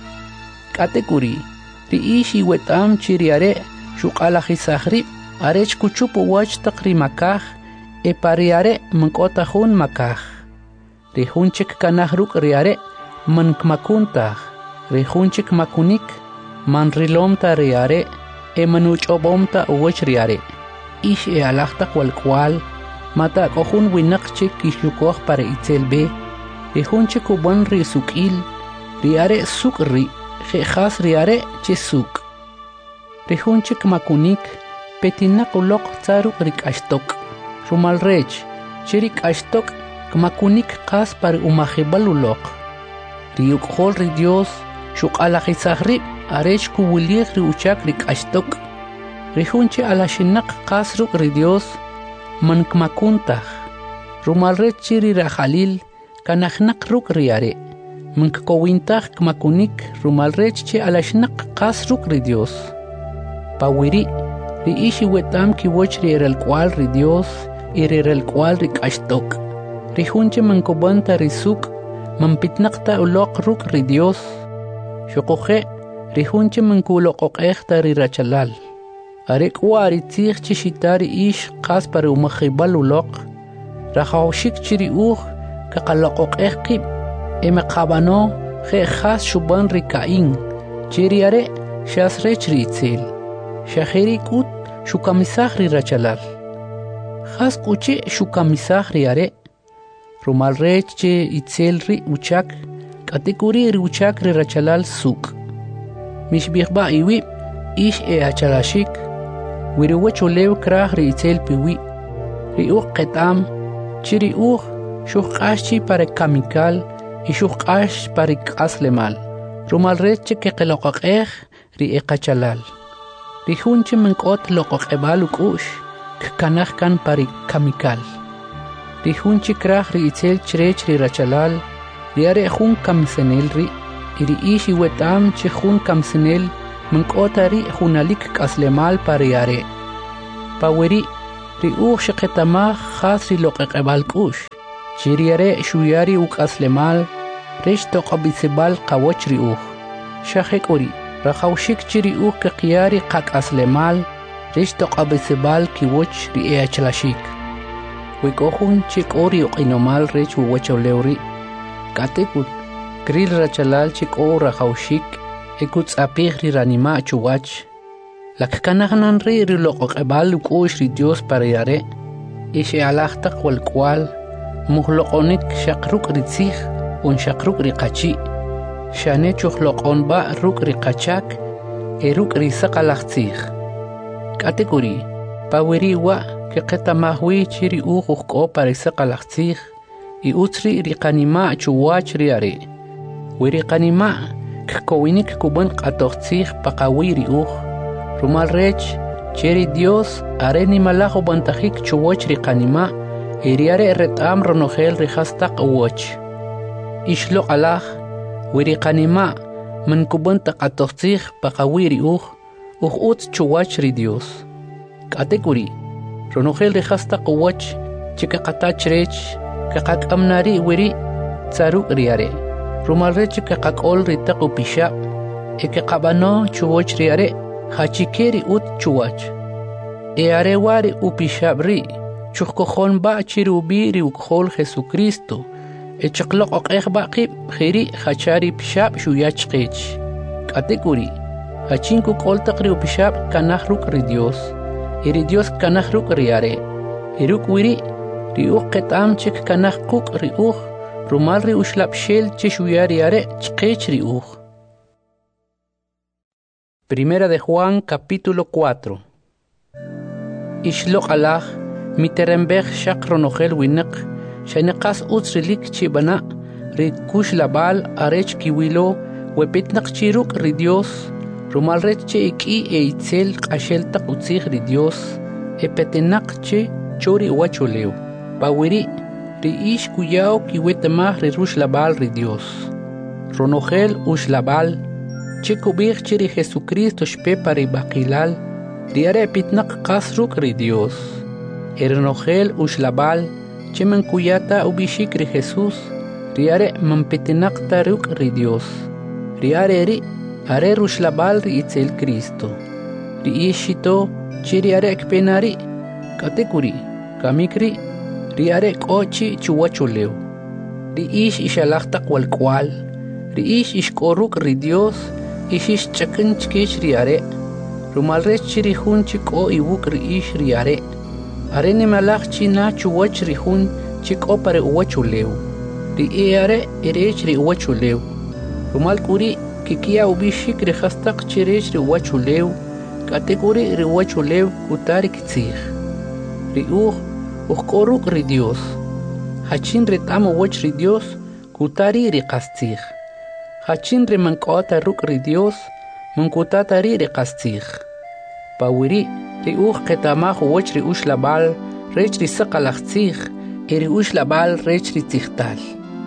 Katekuri, riishi wetam chiriare, shukalachisahrib, arech kuchupu wach tak rimakaj, e pariare mkotajun makaj. Rijunchik kanahruk riare, man kmakuntaj. Rijunchik makunik, man rilomta riare, e manuchobomta wach riare. Ish e alachtak walkwal, mata kohun winakchik kishukoh para itzelbe, rihunchik uban ri sukil, riare sukri, jehas riare che suk. Rihunchik makunik, petinak ulok tsaruk rik ashtok. Rumalrech, chirik ashtok, kmakunik kas para umahibal ulok. Riuk hol ri Dios, shuk alachisahrib, arech kuwilir ri uchak rik ashtok. Rihunchi alashinak kasruk ri Dios, man kmakuntah. Rumalret chiri rajalil, kanahnak ruk riare. Man kowintah kmakunik, rumalret chi alashnak kasruk ri Dios. Pawiri, ri ishi wetam ki woch ri el cual ri Dios, y ri el cual ri kashtok. Rihunchi man kobanta risuk, man pitnakta ulok ruk ri Dios. Shokoje, rihunchi man kulok okehta ri rachalal. Arek wari tzig chishitari ish qas para umahibal ulok, rahawshik chiri uch kakalokok ekib, eme qabano je khas shuban rikain, chiriare shasrech ritzel, shahiri kut shukamisah ri rachalal. Khas kuche shukamisah riare, rumalrech che itzel ri uchak, katekuri ri uchak ri rachalal suk. Mishbihba iwi ish e achalashik, wiriwach ulew krah ri itzel piwi, riuch ketam, chiri uch, shukashi para kamikal, y shukash para aslemal, rumalreche que kelokakeh ri ekachalal. Rihunchi menkot lokokebaluk ush, kkanah kan para kamikal. Rihunchi krah ri itzel chrech ri rachalal, riare jun kamsenel ri, iri ishi wetam che jun kamsenel, منقوتاري خوناليك كاسلمال بارياري باوري ريوخ شقتما خاص ريلوق قبالكوش جيرياري شوياري وكاسلمال ريش توقبيسبال قوش ريوخ شاخك أوري رخوشيك جريوخ كقياري قاك أسلمال ريش توقبيسبال كيوش ريئة چلاشيك ويكوخون چيك أوري وقينومال ريش ووچو لوري كاتيكود كريل رچلال چيك أو رخوشيك إكود سابيخ ري رانيما چوواچ لك كانغنان ري ريلوق قبال وكوش ري ديوس بارياري إيشي علاختق والكوال مخلقونك شقروك ريتسيخ ونشقروك ريقاتشي شاني چخلقون با روك ريقاتشاك إروك ريساق لختسيخ كاتيكوري باوري وا كقتا ماهوي چيري اوخوخ كو باريساق لختسيخ إيوتري ريقانيما چواچ رياري وريقانيما ككوينيك كوبن قاتوختسيخ بقاوي ريوخ رومال ريچ چيري ديوس أريني ملاخو بنتخيك چواچ ريقانيما إرياري رتام رنوخيل ريخاستاق اووچ إشلو قلاخ وريقانيما من كوبن تقاتوختسيخ بقاوي ريوخ اوخ اوت چواچ ري ديوس كاتيكوري رنوخيل ريخاستاق اووچ چيكا قطاچ ريچ كقاك أمناري وري تساروك رياري رومال ريچ كقاك أول ريتاقو بيشاب إكا قابانو چواچ رياري خاچي كيري اوت چواچ إياري واري او بيشاب ري چوخ خون با چيرو بيري وكخول خيسو كريستو اتشقلق اقيخ باقيب خيري خاچاري بيشاب شو ياچقيچ كاتيكوري خاچينكو قول تقريو بيشاب كاناخ روك ريديوس إريديوس كاناخ روك رياري إروك ويري ريوخ قطام چك كاناخ قوك ريوخ رومال ريو شلاب شيل چشو ياري چقيچ ريوخ. Primera de Juan capítulo cuatro. Ishlo alach miterembech shak ronogel winek shaniqas utsrilik chibana rikush labal arech kiwilo wepitnak chiruk ridios rumal rech che iki eitzel qashel taqutzig ridios epetenak che chori wacholeo pawiri riish kuyao kiwetemah rirush labal ridios ronogel ush labal Chico bir chiri Jesucristo shpe pari bakilal diare pitnak kasruk ri Dios ernogel ushlabal chimen kuyata ubishikri Jesus diare mampitinak taruk ri Dios diare ri are rushlabal ri itzel Cristo ri ishito chiri are ekpenari katekuri kamikri ri are kochi chuwachuleo ri ish ishalachtak wal kwal ri ish ishkoruk ri Dios Ishish chakin chkish riare rumal rech chiri hun chiko iwuk riish riare arene malach china chuwach rihun chiko pare uwachuleu ri eare erech ri uwachuleu rumal kuri kikia ubishik ri khastaq chirech ri uwachuleu kategori ri uwachuleu kutari kitsig ri uj uqoruk ri Dios hachin retam uwach ri Dios kutari ri qastig Hachin re mankota ruk ri Dios mankutata ri ri qastig pawiri ri uj qetamaj uwach ri ush labal rech ri saqalaqtzig ri ush labal rech ri tzigtal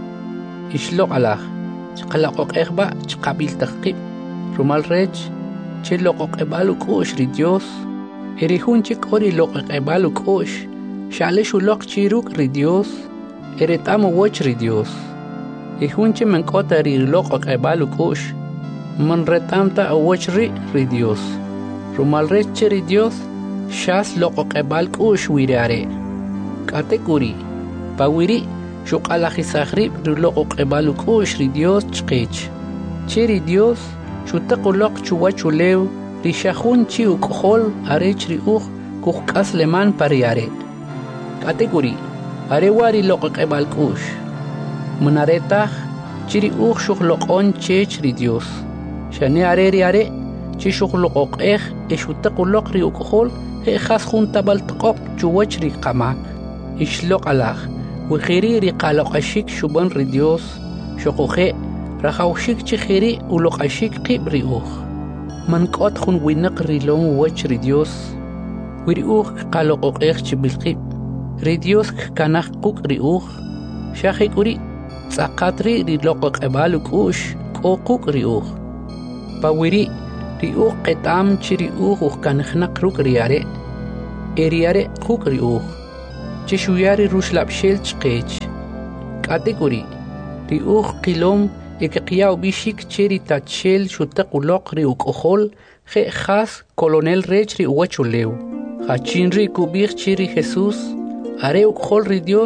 ishlo alaj chqalaqoq ejba chqabil taqib rumal rech che loqoq ebal ukush ri Dios ri hun chik ori loqoq ebal ukush shale shuloq chiruk ri Dios ri tam uwach ri Dios Ihunche men kota ri loqo qebalu kush man retamta awach ri ri Dios rumal reche ri Dios shas loqo qebal kush wirare katekuri pawiri shuqala khisagri ri loqo qebalu kush ri Dios chqich che ri Dios shutaqo loq chuwachulew ri shahun chi ukhol arech ri uj kuqas leman pariare katekuri are wari loqo qebal kush Munaretach chiri uj shuqloqon chech ri Dios shane are ri are chi shuqloqoq ej eshutaqoloq ri ukhol he khas junta baltqoq chuwach ri qamak ishloq alaj وخيري ri qalaqashik shuban ri Dios shuqoje rajawshik chi khiri uloqashik qib ri uj man qot khun winaq ri lon wach ri Dios wiri uj qalaqoq ej chi bilqib ri Dios kanaq quq ri uj shaqikuri Tzaqatri ri loqoq ebaluk ush qoquq ri uj pawiri riuj qetam chi riuj uj kanjnaq ruk riare eriare quk riuj chi shuyari rushlabshel chqech kategori riuj qilom ekqiyaw bishik cheri tachel shutaq uloq ri ukojol je khas colonel rech ri uwachulew hachin ri kubir chiri Jesús are ukojol ri Dios.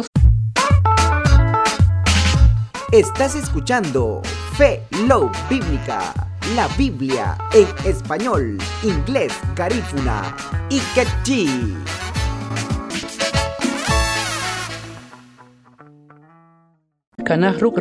Estás escuchando Fe Love Bíblica, la Biblia en español, inglés, garífuna y quechí. Kanah ruk